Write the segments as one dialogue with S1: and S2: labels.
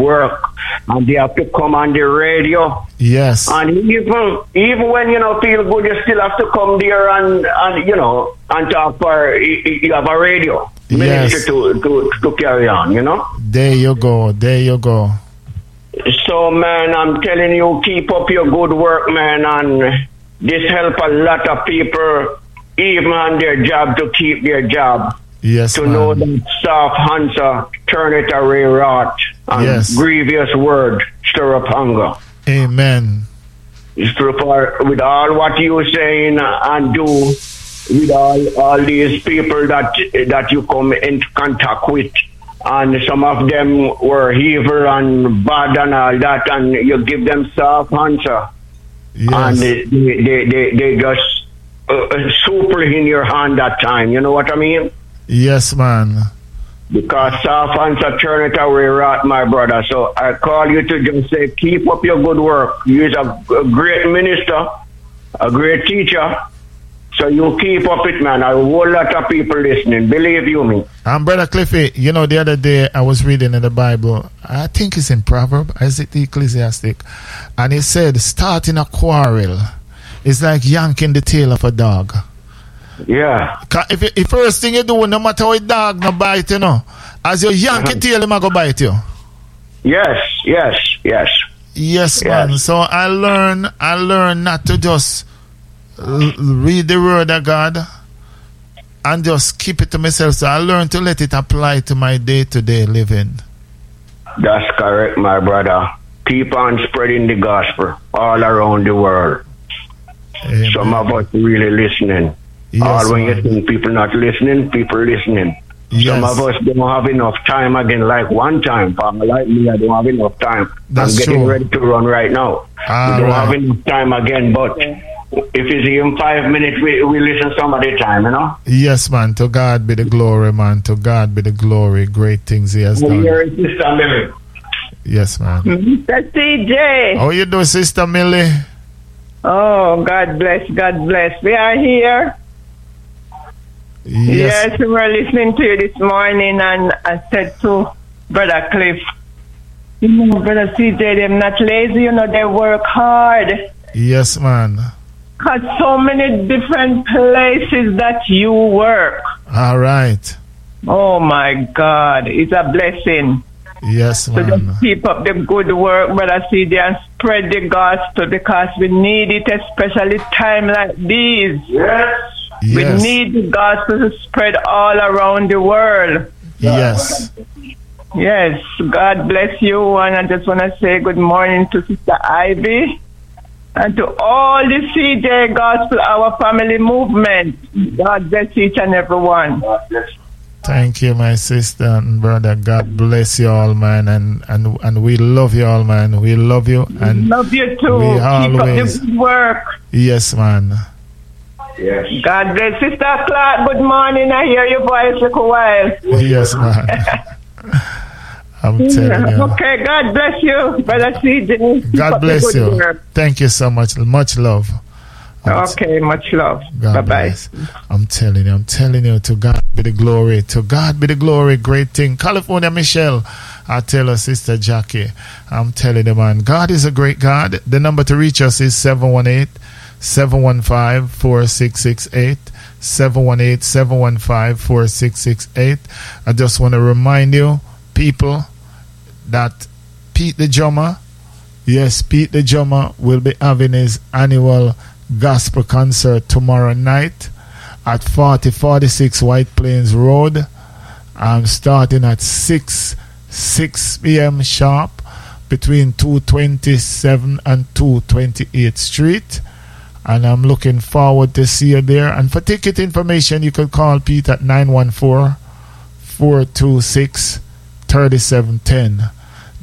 S1: work, and they have to come on the radio.
S2: Yes.
S1: And even when you know feel good, you still have to come there and you know and talk for you have a radio
S2: Yes.
S1: to carry on. You know.
S2: There you go. There you go.
S1: So man, I'm telling you, keep up your good work, man, and this help a lot of people, even on their job, to keep their job.
S2: Yes,
S1: To
S2: man.
S1: know that soft answer, turn it away rot, and
S2: Yes.
S1: grievous word, stir up hunger.
S2: Amen.
S1: With all what you saying and do, with all these people that you come into contact with, and some of them were evil and bad and all that, and you give them soft answer, and
S2: Yes.
S1: they just super in your hand that time. You know what I mean?
S2: Yes, man.
S1: Because soft answer turn it away rot, my brother. So I call you to just say, keep up your good work. You're a great minister, a great teacher. So you keep up it, man. A whole lot of people listening. Believe you me.
S2: And Brother Cliffy, you know, the other day I was reading in the Bible, I think it's in Proverbs, is it Ecclesiastic? And it said, starting a quarrel is like yanking the tail of a dog.
S1: Yeah.
S2: If first thing you do, no matter what dog no bite, you know, as you yank your tail, him a go bite you.
S1: Yes.
S2: Yes, man. So I learn not to just read the word of God and just keep it to myself. So I learned to let it apply to my day-to-day living.
S1: That's correct, my brother. Keep on spreading the gospel all around the world.
S2: Amen.
S1: Some of us really listening.
S2: Yes,
S1: All when you
S2: man.
S1: think people not listening, people listening.
S2: Yes.
S1: Some of us don't have enough time again, like one time. Farmer like me, I don't have enough time.
S2: That's
S1: I'm getting
S2: true.
S1: ready to run right now.
S2: All
S1: We don't
S2: right.
S1: have enough time again, but if it's even 5 minutes, we listen some of the time, you know?
S2: Yes, man. To God be the glory, man. To God be the glory. Great things He has done.
S1: Here is Sister Mary.
S2: Yes, man.
S3: Mr. CJ.
S2: How you doing, Sister Millie?
S3: Oh, God bless, God bless. We are here. Yes, we were listening to you this morning, and I said to Brother Cliff, you know, Brother CJ, they're not lazy, you know, they work hard.
S2: Yes, man.
S3: Because so many different places that you work.
S2: All right.
S3: Oh, my God, it's a blessing.
S2: Yes,
S3: So
S2: man.
S3: just keep up the good work, Brother CJ, and spread the gospel, because we need it, especially time like these.
S1: Yes.
S3: We
S2: Yes.
S3: need the gospel to spread all around the world.
S2: Yes.
S3: Yes, God bless you. And I just want to say good morning to Sister Ivy and to all the CJ Gospel, our family movement. God bless each and every one.
S2: Thank you, my sister and brother. God bless you all, man. And we love you all, man. We love you. And
S3: Love you too.
S2: we
S3: Keep up
S2: always-
S3: the good work.
S2: yes, man.
S1: Yes.
S3: God bless Sister Clark. Good morning. I hear your voice for a while.
S2: Yes, man. I'm telling you.
S3: Okay, God bless you, Brother CJ. Keep
S2: God
S3: up the
S2: bless
S3: good
S2: you.
S3: work.
S2: Thank you so much. Much love.
S3: Okay, much love.
S2: God
S3: Bye-bye.
S2: bless. I'm telling you, to God be the glory. To God be the glory. Great thing. California Michelle, I tell her, Sister Jackie, I'm telling you, man, God is a great God. The number to reach us is 718-715-4668. 718-715-4668. I just want to remind you, people, that Pete the Drummer, yes, Pete the Drummer will be having his annual gospel concert tomorrow night at 4046 White Plains Road. I'm starting at 6 p.m. sharp between 227 and 228th Street. And I'm looking forward to see you there. And for ticket information, you could call Pete at 914-426-3710.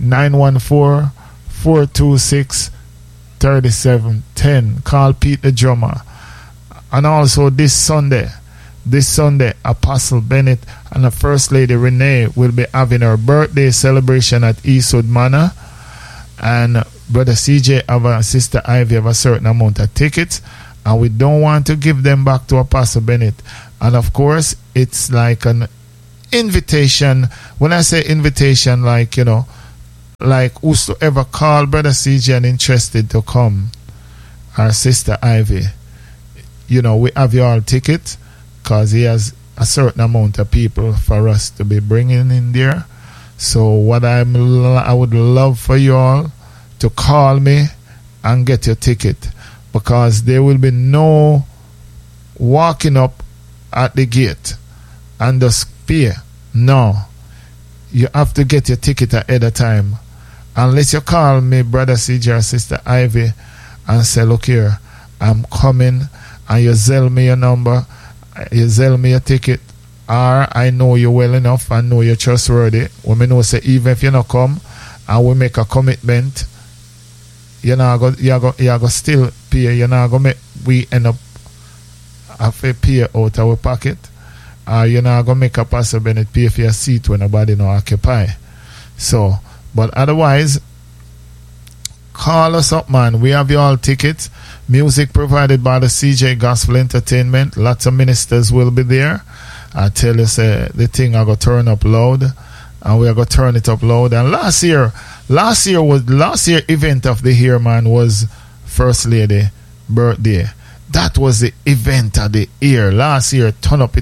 S2: 914-426-3710. Call Pete the Drummer. And also this Sunday, Apostle Bennett and the First Lady Renee will be having her birthday celebration at Eastwood Manor. And Brother CJ and Sister Ivy have a certain amount of tickets, and we don't want to give them back to Apostle Bennett. And of course, it's like an invitation. When I say invitation, like, you know, like whosoever call Brother CJ and interested to come, our Sister Ivy, you know, we have you all ticket because he has a certain amount of people for us to be bringing in there. So what I would love for you all to call me and get your ticket, because there will be no walking up at the gate and just pay. No, you have to get your ticket ahead of time. Unless you call me, Brother CJ or Sister Ivy, and say, look here, I'm coming, and you sell me your number, you sell me your ticket, or I know you well enough, I know you're trustworthy. When me know say even if you not come and we make a commitment, you go still pay. You're not gonna make we end up have to pay out our pocket, or you're not gonna make a possible pay for your seat when nobody no occupy. So, but otherwise, call us up, man. We have you all tickets. Music provided by the CJ Gospel Entertainment. Lots of ministers will be there. I tell you, say the thing I go turn up loud, and we are going to turn it up loud. And last year event of the year, man, was First Lady birthday. That was the event of the year. Last year, turn up.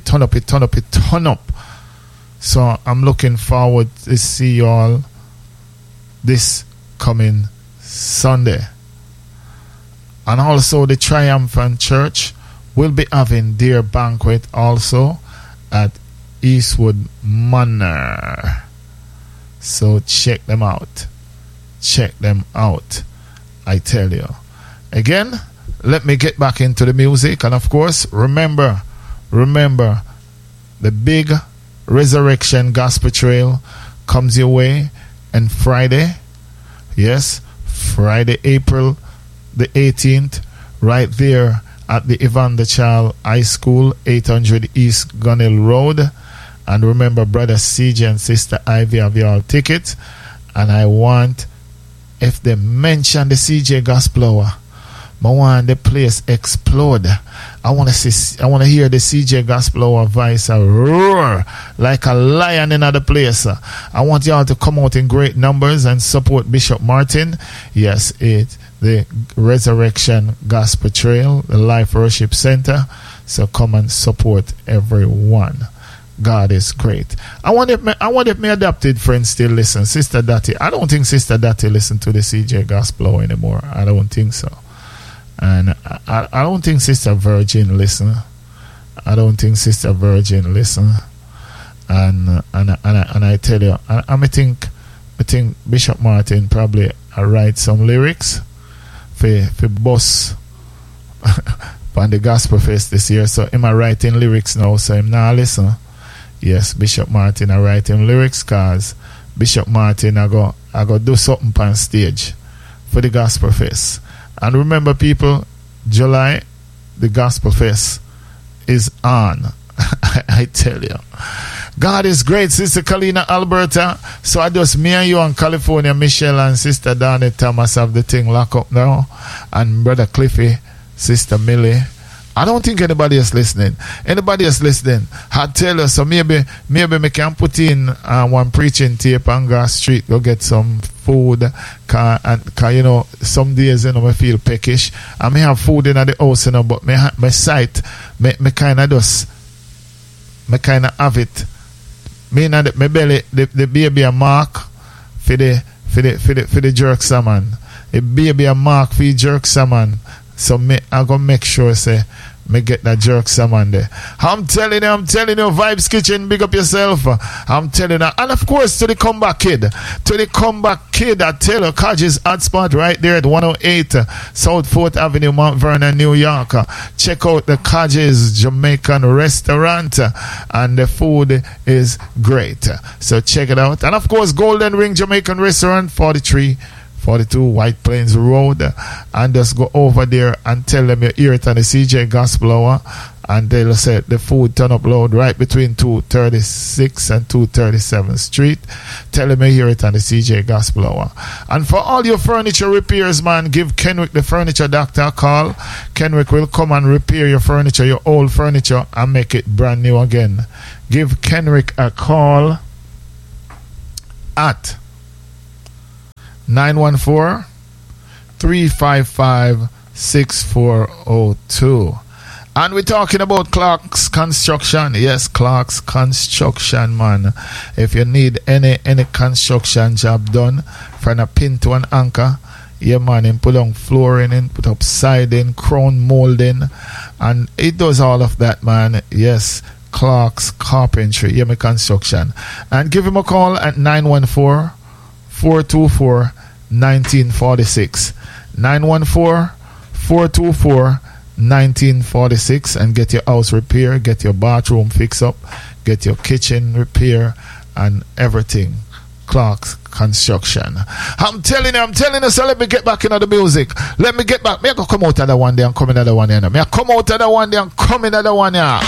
S2: So I'm looking forward to see you all this coming Sunday. And also the Triumphant Church will be having their banquet also at Eastwood Manor. So check them out. I tell you. Again, let me get back into the music. And of course, remember the big Resurrection Gospel Trail comes your way on Friday. Yes, Friday, April the 18th, right there at the Evander Child High School, 800 East Gunnell Road. And remember, Brother CJ and Sister Ivy have your tickets. And I want, if they mention the CJ Gospel Hour, I want the place explode. I want to hear the CJ Gospel Hour voice roar like a lion in the place. I want y'all to come out in great numbers and support Bishop Martin. Yes, it's the Resurrection Gospel Trail, the Life Worship Center. So come and support everyone. God is great. I wonder if my adopted friends still listen. Sister Dottie. I don't think Sister Dottie listen to the CJ Gospel Hour anymore. I don't think so. And I don't think Sister Virgin listen. And I tell you, I think Bishop Martin probably write some lyrics for boss on the Gospel Fest this year. So am I writing lyrics now? So I'm now listen. Yes, Bishop Martin I writing lyrics because Bishop Martin I go do something on stage for the Gospel Fest. And remember, people, July, the Gospel Fest is on. I tell you. God is great, Sister Kalina Alberta. So I just, me and you and California, Michelle and Sister Donnie Thomas have the thing locked up now. And Brother Cliffy, Sister Millie. I don't think anybody is listening. I tell you, so maybe me can put in one preaching tape and go street, go get some food. Cause you know, some days, you know, I feel peckish. I may have food in the house, you know, but my sight, me kind of have it. Me and my belly, the baby a mark for the jerk salmon. The baby a mark for the jerk salmon. So I gonna make sure say me get that jerk salmon there. I'm telling you, Vibes Kitchen, big up yourself. I'm telling you, and of course to the comeback kid, I tell you, Kaji's hot spot right there at 108 South 4th Avenue, Mount Vernon, New York. Check out the Kaji's Jamaican restaurant, and the food is great. So check it out. And of course, Golden Ring Jamaican Restaurant, 4342 White Plains Road, and just go over there and tell them you hear it on the CJ Gospel Hour, and they'll say the food turn up load right between 236 and 237th Street. Tell them you hear it on the CJ Gospel Hour. And for all your furniture repairs, man, give Kenrick the Furniture Doctor a call. Kenrick will come and repair your furniture, your old furniture, and make it brand new again. Give Kenrick a call at 914-355-6402. And we're talking about Clark's Construction. Yes, Clark's Construction, man. If you need any construction job done, from a pin to an anchor, yeah, man, and put on flooring in, put up siding, crown molding, and it does all of that, man. Yes, Clark's Carpentry, yeah, my construction. And give him a call at 914-424-1946. 914-424-1946, and get your house repaired, get your bathroom fixed up, get your kitchen repaired, and everything. Clark's Construction. I'm telling you, so let me get back into the music. Let me get back. Me I go come out of the one day and come in the one here. Me I come out of the one day and come in the one here.